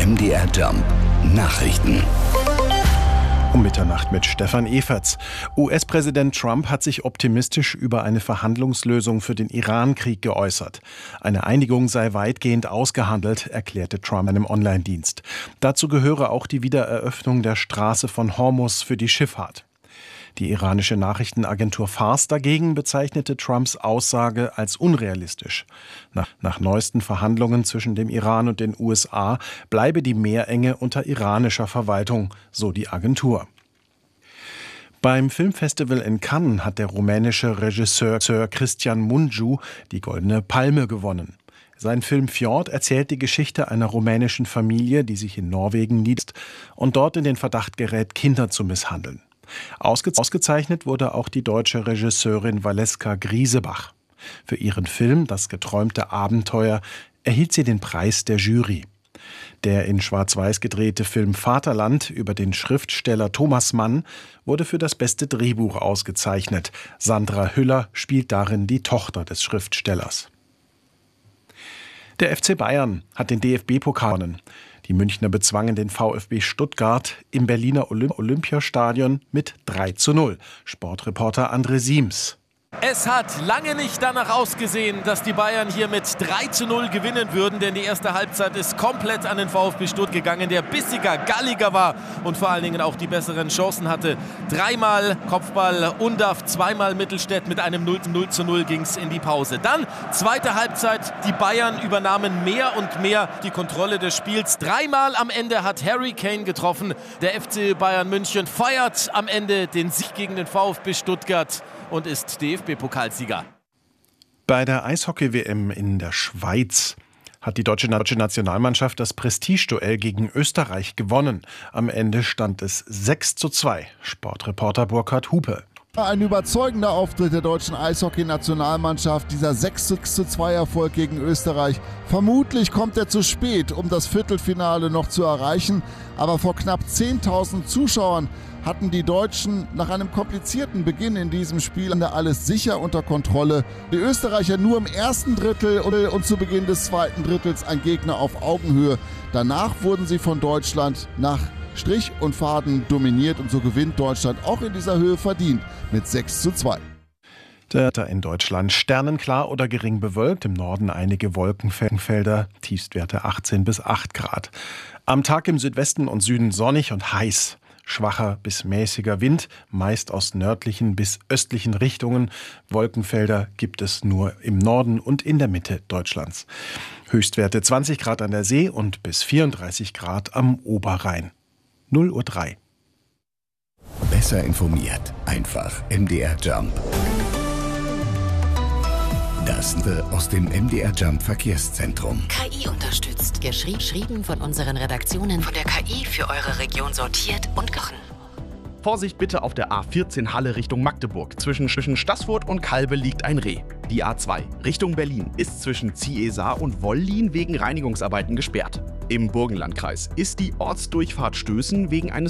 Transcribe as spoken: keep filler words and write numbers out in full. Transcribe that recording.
M D R Jump Nachrichten. Um Mitternacht mit Stefan Eferts. U S-Präsident Trump hat sich optimistisch über eine Verhandlungslösung für den Iran-Krieg geäußert. Eine Einigung sei weitgehend ausgehandelt, erklärte Trump einem Online-Dienst. Dazu gehöre auch die Wiedereröffnung der Straße von Hormuz für die Schifffahrt. Die iranische Nachrichtenagentur Fars dagegen bezeichnete Trumps Aussage als unrealistisch. Nach, nach neuesten Verhandlungen zwischen dem Iran und den U S A bleibe die Meerenge unter iranischer Verwaltung, so die Agentur. Beim Filmfestival in Cannes hat der rumänische Regisseur Sir Cristian Mungiu die Goldene Palme gewonnen. Sein Film Fjord erzählt die Geschichte einer rumänischen Familie, die sich in Norwegen niederlässt und dort in den Verdacht gerät, Kinder zu misshandeln. Ausgezeichnet wurde auch die deutsche Regisseurin Valeska Griesebach. Für ihren Film Das geträumte Abenteuer erhielt sie den Preis der Jury. Der in Schwarz-Weiß gedrehte Film Vaterland über den Schriftsteller Thomas Mann wurde für das beste Drehbuch ausgezeichnet. Sandra Hüller spielt darin die Tochter des Schriftstellers. Der F C Bayern hat den D F B-Pokal gewonnen. Die Münchner bezwangen den VfB Stuttgart im Berliner Olymp- Olympiastadion mit drei zu null. Sportreporter André Siems. Es hat lange nicht danach ausgesehen, dass die Bayern hier mit drei zu null gewinnen würden, denn die erste Halbzeit ist komplett an den VfB Stuttgart gegangen, der bissiger, galliger war und vor allen Dingen auch die besseren Chancen hatte. Dreimal Kopfball Undav, zweimal Mittelstädt, mit einem null zu null ging es in die Pause. Dann zweite Halbzeit, die Bayern übernahmen mehr und mehr die Kontrolle des Spiels. Dreimal am Ende hat Harry Kane getroffen. Der F C Bayern München feiert am Ende den Sieg gegen den VfB Stuttgart und ist D F B-Pokalsieger. Bei der Eishockey-W M in der Schweiz hat die deutsche Nationalmannschaft das Prestigeduell gegen Österreich gewonnen. Am Ende stand es sechs zu zwei. Sportreporter Burkhard Hupe. Ein überzeugender Auftritt der deutschen Eishockey-Nationalmannschaft, dieser sechs zu zwei Erfolg gegen Österreich. Vermutlich kommt er zu spät, um das Viertelfinale noch zu erreichen. Aber vor knapp zehntausend Zuschauern hatten die Deutschen nach einem komplizierten Beginn in diesem Spiel alles sicher unter Kontrolle. Die Österreicher nur im ersten Drittel und zu Beginn des zweiten Drittels ein Gegner auf Augenhöhe. Danach wurden sie von Deutschland nach Strich und Faden dominiert und so gewinnt Deutschland auch in dieser Höhe verdient mit sechs zu zwei. Wetter in Deutschland sternenklar oder gering bewölkt, im Norden einige Wolkenfelder, Tiefstwerte achtzehn bis acht Grad. Am Tag im Südwesten und Süden sonnig und heiß. Schwacher bis mäßiger Wind, meist aus nördlichen bis östlichen Richtungen. Wolkenfelder gibt es nur im Norden und in der Mitte Deutschlands. Höchstwerte zwanzig Grad an der See und bis vierunddreißig Grad am Oberrhein. null Uhr drei. Besser informiert, einfach M D R Jump. Das aus dem M D R Jump Verkehrszentrum. K I unterstützt. Geschrieben von unseren Redaktionen. Von der K I für eure Region sortiert und gekocht. Vorsicht bitte auf der A vierzehn Halle Richtung Magdeburg. Zwischen, zwischen Staßfurt und Kalbe liegt ein Reh. Die A zwei Richtung Berlin ist zwischen Ziehesar und Wollin wegen Reinigungsarbeiten gesperrt. Im Burgenlandkreis ist die Ortsdurchfahrt Stößen wegen eines